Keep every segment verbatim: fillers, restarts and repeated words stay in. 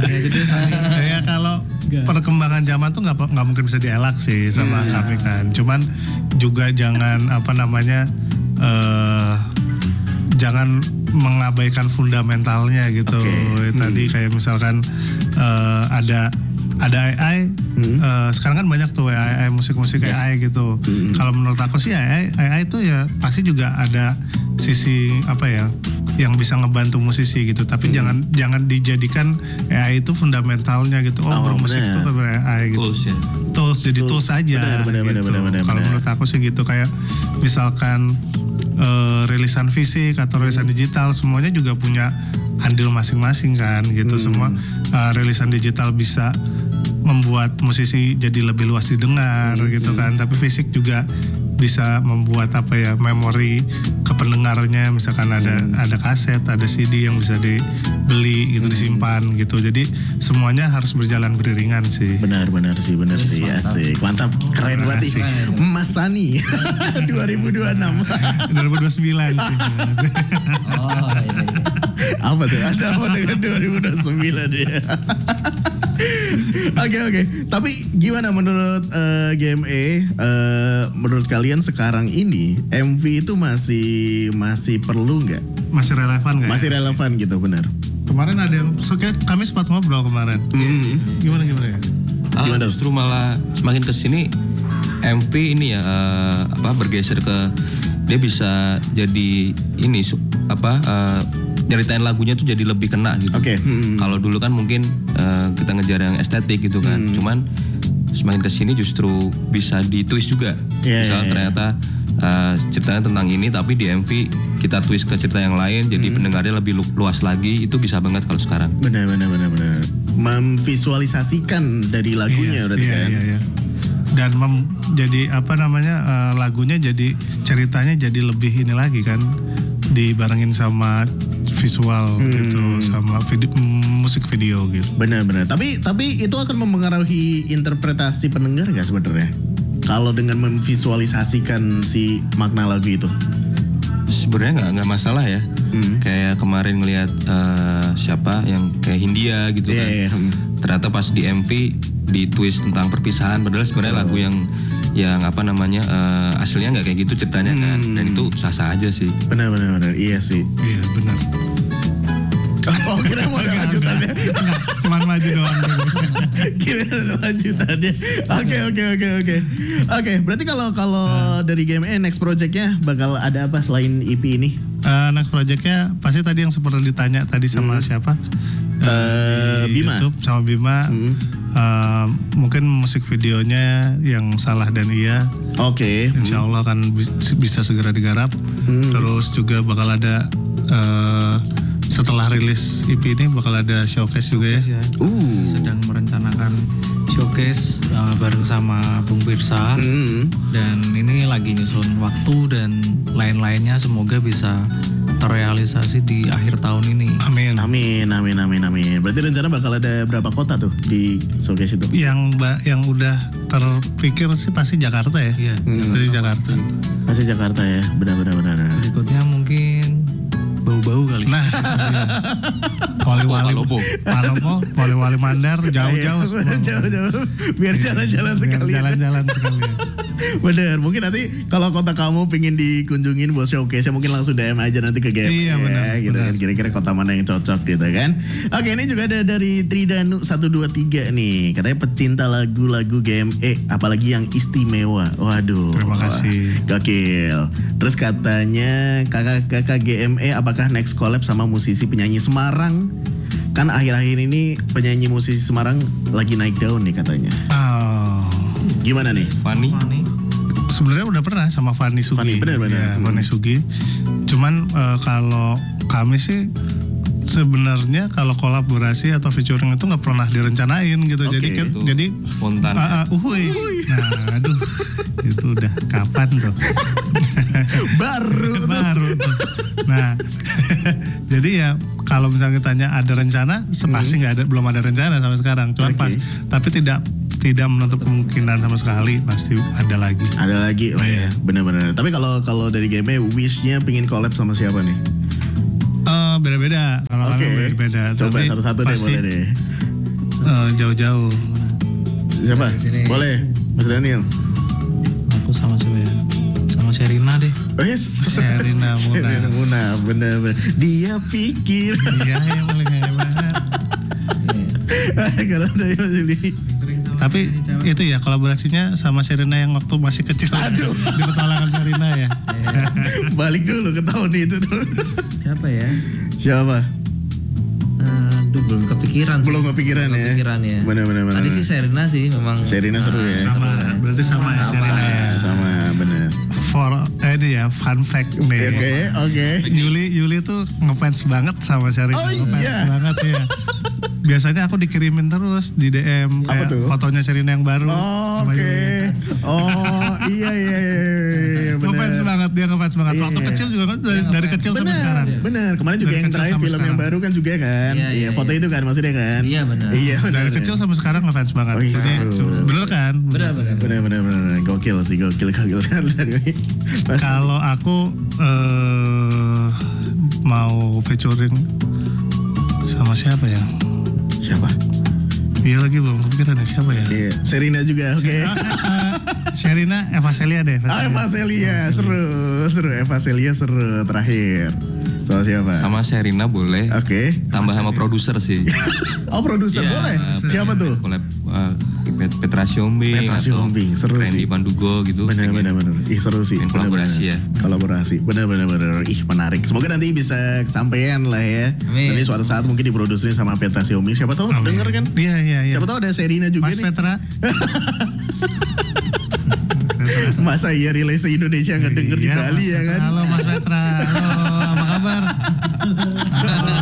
ya, jadi ya kalau perkembangan zaman tuh nggak nggak mungkin bisa dielak sih sama hmm. kami kan. Cuman juga jangan apa namanya uh, jangan mengabaikan fundamentalnya gitu. Okay. Tadi hmm. kayak misalkan uh, ada ada A I, hmm. uh, sekarang kan banyak tuh A I musik-musik yes. A I gitu. Hmm. Kalau menurut aku sih A I A I itu ya pasti juga ada sisi apa ya yang bisa ngebantu musisi gitu. Tapi hmm. jangan jangan dijadikan A I itu fundamentalnya gitu. Oh, oh bermusik itu kayak A I gitu. Tools ya. Tools jadi tools, tools aja bener, bener, gitu. Kalau menurut aku sih gitu kayak misalkan uh, rilisan fisik atau rilisan hmm. digital semuanya juga punya andil masing-masing kan gitu. Hmm. Semua uh, rilisan digital bisa membuat musisi jadi lebih luas didengar hmm. gitu kan. Tapi fisik juga bisa membuat apa ya memori ke pendengarnya, misalkan ada hmm. ada kaset, ada C D yang bisa dibeli gitu hmm. disimpan gitu. Jadi semuanya harus berjalan beriringan sih. Benar-benar sih, benar yes, sih, mantap. Asik, mantap, keren banget nih, Mas Sani dua ribu dua puluh enam dua ribu dua puluh sembilan sih. Oh iya, iya. Apa tuh? Ada apa dengan dua ribu dua puluh sembilan ya? Oke oke. Tapi gimana menurut uh, G M E? Uh, menurut kalian sekarang ini M V itu masih masih perlu nggak? Masih relevan nggak? Masih ya? Relevan gitu, benar. Kemarin ada yang, so, kami sempat ngobrol kemarin. Mm. Gimana gimana ya? Uh, gimana? Justru malah semakin kesini M V ini ya uh, apa bergeser ke dia bisa jadi ini apa uh, nyeritain lagunya tuh jadi lebih kena gitu. Oke. Okay. Hmm. Kalau dulu kan mungkin uh, kita ngejar yang estetik gitu kan. Hmm. Cuman semakin kesini justru bisa ditwist juga. Yeah, Misalnya yeah, yeah. ternyata uh, ceritanya tentang ini tapi di M V kita twist ke cerita yang lain jadi hmm. pendengarnya lebih lu- luas lagi. Itu bisa banget kalau sekarang. Benar benar benar benar. Memvisualisasikan dari lagunya iya, berarti iya, kan. Iya, iya. Dan mem, jadi apa namanya uh, lagunya jadi ceritanya jadi lebih ini lagi kan dibarengin sama visual hmm. gitu sama video, musik video gitu. Benar-benar. Tapi tapi itu akan mempengaruhi interpretasi pendengar nggak sebenarnya? Kalau dengan memvisualisasikan si makna lagu itu? Sebenarnya nggak nggak masalah ya. Hmm. Kayak kemarin ngelihat uh, siapa yang kayak Hindia gitu yeah, kan. Yeah, yeah. Ternyata pas di M V di twist tentang perpisahan padahal sebenarnya oh. lagu yang yang apa namanya uh, aslinya nggak kayak gitu ceritanya hmm. kan dan itu sah-sah aja sih. Benar benar benar iya sih. Iya benar. Oh kira mau ada lanjutannya? Enggak, cuma maju doang. Kira ada lanjutannya. Oke oke oke oke. Oke berarti kalau kalau uh. dari G M E next projectnya bakal ada apa selain E P ini? Uh, next projectnya pasti tadi yang seperti ditanya tadi sama hmm. siapa? Uh, Bima. YouTube sama Bima. Hmm. Uh, mungkin musik videonya yang Salah dan Iya. Oke. Okay. Insya Allah akan bisa segera digarap. Hmm. Terus juga bakal ada uh, setelah rilis E P ini bakal ada showcase juga ya. ya. Uh. Sedang merencanakan showcase uh, bareng sama Bung Pirsa. Hmm. Dan ini lagi nyusun waktu dan lain-lainnya semoga bisa terrealisasi di akhir tahun ini. Amin. Amin, amin, amin, amin. Berarti rencana bakal ada berapa kota tuh di showcase itu? Yang yang udah terpikir sih pasti Jakarta ya. Iya. Hmm. Pasti Jakarta. Pasti Jakarta ya. Benar-benar benar. Berikutnya mungkin bau-bau kali. Nah. Wali-wali Palopo, Palopo, Wali-wali Mandar, jauh-jauh. Jauh-jauh. Biar jalan-jalan sekalian. Jalan-jalan sekalian. Bener, mungkin nanti kalau kota kamu pengen dikunjungin buat showcase mungkin langsung D M aja nanti ke G M E. Iya benar. Ya, gitu benar. kan kira-kira kota mana yang cocok gitu kan. Oke, ini juga ada dari Tridanu satu dua tiga nih. Katanya pecinta lagu-lagu G M E apalagi yang istimewa. Waduh. Terima kasih. Wah, gokil. Terus katanya kakak-kakak G M E apakah next collab sama musisi penyanyi Semarang? Kan akhir-akhir ini penyanyi musisi Semarang lagi naik daun nih katanya. Oh. Gimana nih? Fanny? Sebenarnya udah pernah sama Fanny Sugi. Fanny benar-benar. Ya, hmm. Fanny Sugi. Cuman uh, kalau kami sih sebenarnya kalau kolaborasi atau featuring itu nggak pernah direncanain gitu. Okay. Jadi kan itu jadi spontan. Uh, uh, uhuy. Nah, aduh. Itu udah kapan tuh? Baru tuh. Baru tuh. Nah, jadi ya kalau misalnya tanya ada rencana, pasti nggak ada, belum ada rencana sampai sekarang. Cuman okay. pas, tapi tidak tidak menutup kemungkinan sama sekali, pasti ada lagi. Ada lagi, oh ya, benar-benar. Tapi kalau kalau dari G M E, wish-nya pengen collab sama siapa nih? Uh, beda-beda. Kalau okay. kami beda-beda. Coba tapi satu-satu deh boleh deh. Eh, jauh-jauh. Siapa? Dari sini. Boleh, Mas Daniel. Aku sama siapa ya? Sama Sherina deh. Wes. Sherina Muna. Sherina Muna, bener-bener. Dia pikir. Iya yang paling hebat. Kalau dari Mas Yuli. Tapi itu ya kolaborasinya sama Sherina yang waktu masih kecil. Aduh. Di petualangan Sherina ya. Balik dulu ke tahun itu dulu. Siapa ya? Siapa? Aduh, belum kepikiran sih. Belum kepikiran Belum ya. kepikiran ya. Bener-bener. Tadi sih Sherina sih memang. Sherina seru ya. Sama, berarti sama ya Sherina ya. Ah, sama, bener. For eh, ini ya fun fact nih. Oke, oke. Yuli Yuli tuh ngefans banget sama Sherina. Oh, Ngefans iya. banget ya. Biasanya aku dikirimin terus di D M Apa kayak tuh? fotonya Sherina yang baru. Oh, sama oke. Yuli. Oh, iya iya iya, iya bener. Ngefans banget dia ngefans banget. Iya. Waktu kecil juga kan dari, dari kecil sampai Bener, sekarang. bener. Kemarin juga Dari yang kecil terakhir sampai film yang sekarang. baru kan juga kan. Iya, iya, foto iya. itu kan maksudnya kan. Iya, bener. Iya bener. Dari kecil sampai sekarang ngefans banget. Oh, iya, Jadi, seru. bener kan? Benar benar. Bener bener bener. Gokil sih, gokil gokil kan dari Mas. Kalau aku eh, mau featuring sama siapa ya? Siapa? Iya lagi belum kepikiran ya siapa ya? Iya. Serina juga, oke. Ah, eh, Sherina, Eva Celia deh. Eva Ah, Celia. Eva Celia, seru, seru. Eva Celia seru terakhir. Soal siapa? Sama Sherina boleh. Oke. Tambah sama produser sih. Oh produser Iya, boleh. Siapa tuh? Collab uh, Pet- Petra Siombing Petra atau Siombing, seru Randy sih. Pandugo gitu. Bener Pengen bener bener. Ih seru sih. pengen Bener, kolaborasi bener. ya. Kolaborasi. Bener bener bener. Ih menarik. Semoga nanti bisa kesampaian lah ya. Amin. Nanti suatu saat mungkin diproduksi sama Petra Siombing. Siapa tahu Amin. denger kan? Iya iya iya. Siapa tahu ada Serina juga Mas nih. Petra. Masa iya relay se-Indonesia nggak denger di Iya, Bali Mas ya Petra. kan? Halo Mas Petra. Halo, apa kabar? Halo.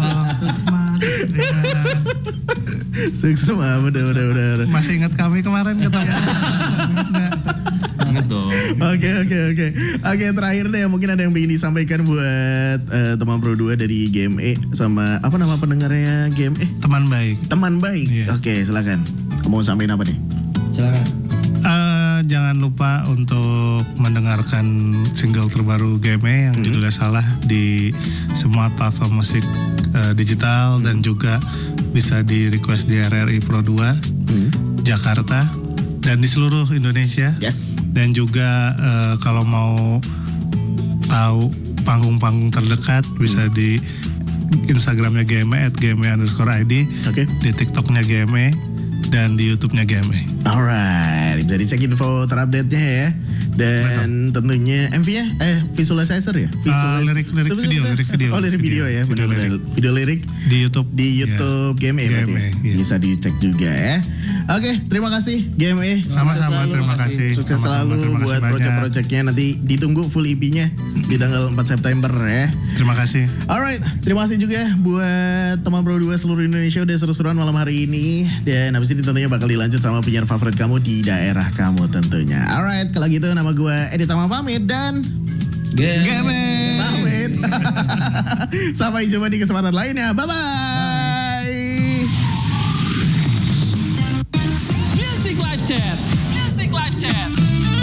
Iya. Sukses mah udah udah udah. udah. Masih ingat kami kemarin ketemu? Ingat nggak? Ingat dong. Oke oke oke oke terakhir deh mungkin ada yang ingin disampaikan buat eh, teman Pro dua dari G M E sama apa nama pendengarnya G M E? Teman baik. Teman baik. Iya. Oke silakan. Kamu mau sampaikan apa nih? Silakan. Eh, jangan lupa untuk mendengarkan single terbaru G M E yang judulnya Salah di semua platform musik eh, digital dan juga bisa di request di R R I Pro dua Jakarta dan di seluruh Indonesia. Yes. Dan juga eh, kalau mau tahu panggung-panggung terdekat bisa di Instagramnya G M E at G M E underscore I D, Oke. di TikToknya G M E dan di YouTube-nya G M E. Alright, bisa dicek info terupdate-nya ya. Dan tentunya M V-nya eh visualizer ya? Ah, lirik- lirik Visualizer- video, lirik video. Oh, lirik video, ya, Video benar-benar. lirik. Video lirik Di YouTube. di YouTube G M E G M E, berarti ya? iya. Bisa dicek juga ya. Oke, terima kasih G M E. Sukses Sama-sama, selalu. terima kasih. Sukses Sama-sama, selalu terima kasih buat banyak. project-projectnya. Nanti ditunggu full E P-nya di tanggal empat September ya. Terima kasih. Alright, terima kasih juga buat teman Pro dua seluruh Indonesia udah seru-seruan malam hari ini. Dan habis ini tentunya bakal dilanjut sama penyiar favorit kamu di daerah kamu tentunya. Alright, kalau gitu nama gue Edi Tama pamit dan G M E. G M E. pamit. Sampai jumpa di kesempatan lainnya. Bye-bye.